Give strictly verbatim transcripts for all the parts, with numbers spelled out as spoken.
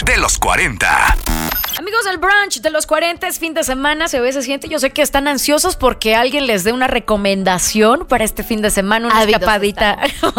brunch de los cuarenta. Amigos del brunch de los cuarenta, es fin de semana, se ve, se siente. Yo sé que están ansiosos porque alguien les dé una recomendación para este fin de semana, una Ávidos escapadita.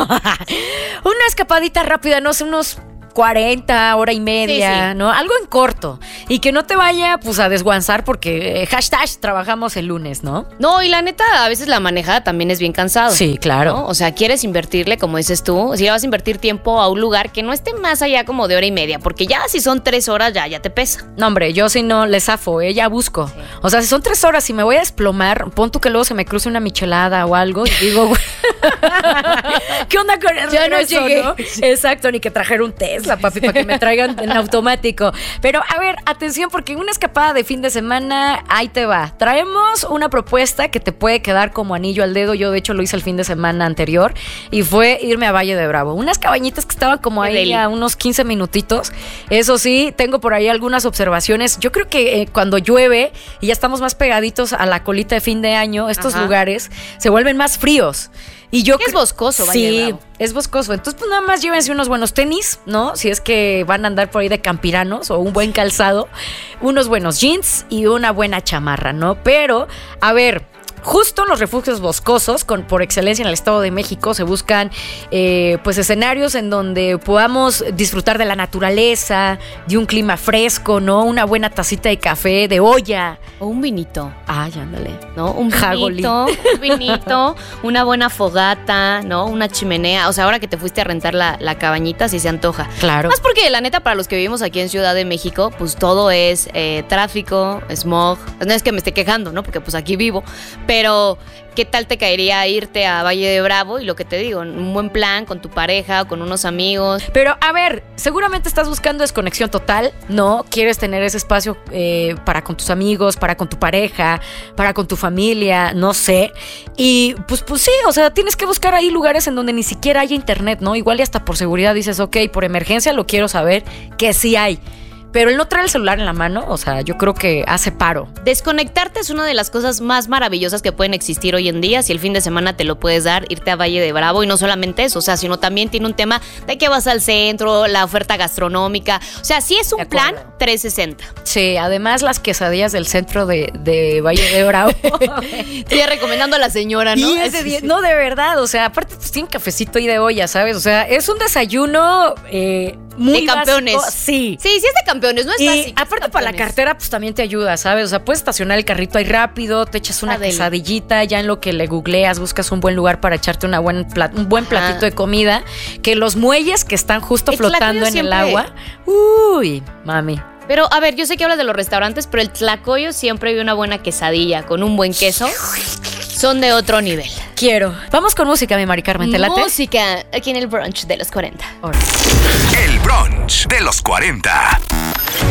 Una escapadita rápida, no sé, unos cuarenta, hora y media, Sí, sí. ¿no? Algo en corto. Y que no te vaya, pues, a desguanzar porque eh, hashtag trabajamos el lunes, ¿no? No, y la neta, a veces la manejada también es bien cansado. Sí, claro. ¿No? O sea, quieres invertirle, como dices tú, si vas a invertir tiempo a un lugar que no esté más allá como de hora y media, porque ya si son tres horas ya, ya te pesa. No, hombre, yo si no le zafo, ¿eh? Ya busco. Sí. O sea, si son tres horas y me voy a desplomar, pon tú que luego se me cruce una michelada o algo y digo, güey, ¿qué onda con el Ya no regreso, llegué. no? Exacto, ni que trajera un Tesla, papi, para que me traigan en automático. Pero, a ver, atención, porque una escapada de fin de semana, ahí te va. Traemos una propuesta que te puede quedar como anillo al dedo. Yo, de hecho, lo hice el fin de semana anterior y fue irme a Valle de Bravo. Unas cabañitas que estaban como Qué ahí deli. a unos quince minutitos. Eso sí, tengo por ahí algunas observaciones. Yo creo que eh, cuando llueve y ya estamos más pegaditos a la colita de fin de año, estos Ajá. lugares se vuelven más fríos. Y yo Es cre- boscoso, Valle de Sí, Bravo. es boscoso. Entonces, pues nada más llévense unos buenos tenis, ¿no? Si es que van a andar por ahí de campiranos o un buen calzado, unos buenos jeans y una buena chamarra, ¿no? Pero, a ver, justo los refugios boscosos, con, por excelencia en el Estado de México, se buscan eh, pues escenarios en donde podamos disfrutar de la naturaleza, de un clima fresco, ¿no? Una buena tacita de café, de olla. O un vinito, Ay, ándale. ¿no? Un Jagolí. vinito, un vinito, una buena fogata, ¿no? Una chimenea. O sea, ahora que te fuiste a rentar la, la cabañita, sí se antoja. Claro. Más porque, la neta, para los que vivimos aquí en Ciudad de México, pues todo es eh, tráfico, smog. No es que me esté quejando, ¿no? Porque pues aquí vivo. Pero, ¿qué tal te caería irte a Valle de Bravo? Y lo que te digo, un buen plan con tu pareja o con unos amigos. Pero, a ver, seguramente estás buscando desconexión total, ¿no? Quieres tener ese espacio eh, para con tus amigos, para con tu pareja, para con tu familia, no sé. Y pues, pues sí, o sea, tienes que buscar ahí lugares en donde ni siquiera haya internet, ¿no? Igual y hasta por seguridad dices, ok, por emergencia lo quiero saber que sí hay. Pero el no traer el celular en la mano, o sea, yo creo que hace paro. Desconectarte es una de las cosas más maravillosas que pueden existir hoy en día. Si el fin de semana te lo puedes dar, irte a Valle de Bravo. Y no solamente eso, o sea, sino también tiene un tema de que vas al centro, la oferta gastronómica. O sea, sí es un De acuerdo. plan trescientos sesenta. Sí, además las quesadillas del centro de, de Valle de Bravo. Estoy recomendando a la señora, ¿no? Y ese día- no, de verdad, o sea, aparte pues tiene un cafecito ahí de olla, ¿sabes? O sea, es un desayuno eh, muy De campeones. básico. Sí. Sí, sí es de campeones, no es Y básico, es aparte para la campeones. cartera pues también te ayuda, ¿sabes? O sea, puedes estacionar el carrito ahí rápido, te echas una Adele. quesadillita, ya en lo que le googleas, buscas un buen lugar para echarte una buen plat- un buen Ajá. platito de comida, que los muelles que están justo El flotando en tlacoyo el siempre- agua. Uy, mami. Pero, a ver, yo sé que hablas de los restaurantes, pero el tlacoyo siempre hay una buena quesadilla con un buen queso. Son de otro nivel. Quiero. Vamos con música, mi Mari Carmen, ¿te late? Música aquí en el brunch de los cuarenta. Órale. El brunch de los cuarenta.